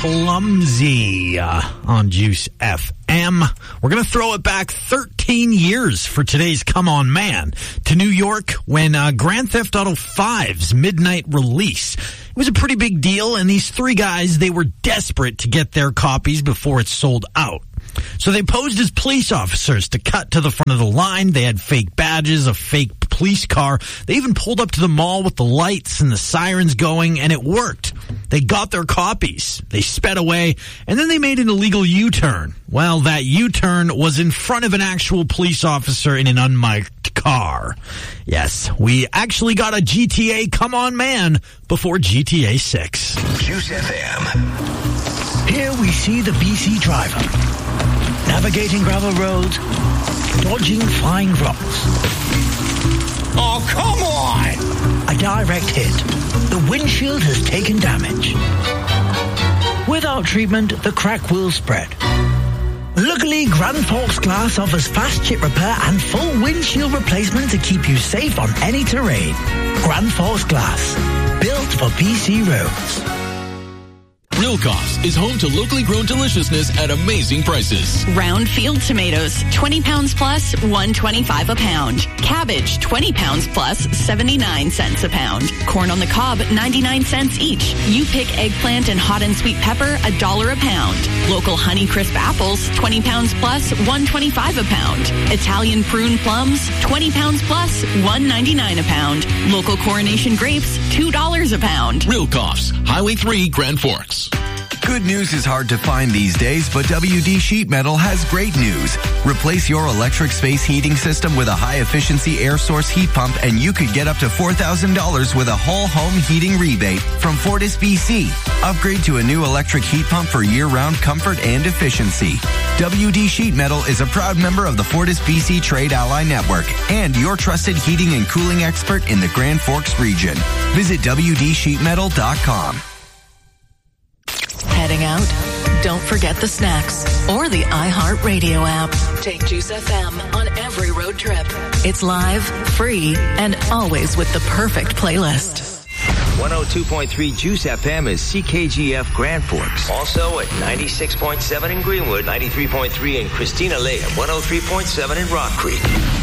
Clumsy on Juice FM. We're going to throw it back 13 years for today's Come On Man to New York when Grand Theft Auto 5's midnight release. It was a pretty big deal, and these three guys, they were desperate to get their copies before it sold out. So they posed as police officers to cut to the front of the line. They had fake badges, a fake police car. They even pulled up to the mall with the lights and the sirens going, and it worked. They got their copies. They sped away, and then they made an illegal U-turn. Well, that U-turn was in front of an actual police officer in an unmiked car. Yes, we actually got a GTA Come On Man before GTA 6. Juice FM. Here we see the BC driver, navigating gravel roads, dodging flying rocks. Oh, come on! A direct hit. The windshield has taken damage. Without treatment, the crack will spread. Luckily, Grand Forks Glass offers fast chip repair and full windshield replacement to keep you safe on any terrain. Grand Forks Glass, built for BC roads. Real Coffs is home to locally grown deliciousness at amazing prices. Round field tomatoes, 20 pounds plus, $1.25 a pound. Cabbage, 20 pounds plus, 79 cents a pound. Corn on the cob, 99 cents each. You pick eggplant and hot and sweet pepper, $1 a pound. Local Honeycrisp apples, 20 pounds plus, $1.25 a pound. Italian prune plums, 20 pounds plus, $1.99 a pound. Local Coronation grapes, $2 a pound. Real Coffs, Highway 3, Grand Forks. Good news is hard to find these days, but WD Sheet Metal has great news. Replace your electric space heating system with a high-efficiency air source heat pump, and you could get up to $4,000 with a whole home heating rebate from Fortis BC. Upgrade to a new electric heat pump for year-round comfort and efficiency. WD Sheet Metal is a proud member of the Fortis BC Trade Ally Network and your trusted heating and cooling expert in the Grand Forks region. Visit WDSheetMetal.com. Heading out? Don't forget the snacks or the iHeartRadio app. Take Juice FM on every road trip. It's live, free, and always with the perfect playlist. 102.3 Juice FM is CKGF Grand Forks. Also at 96.7 in Greenwood, 93.3 in Christina Lake, and 103.7 in Rock Creek.